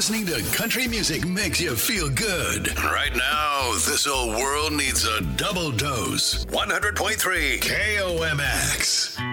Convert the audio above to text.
listening to country music makes you feel good. Right now, this whole world needs a double dose. 100.3 KOMX.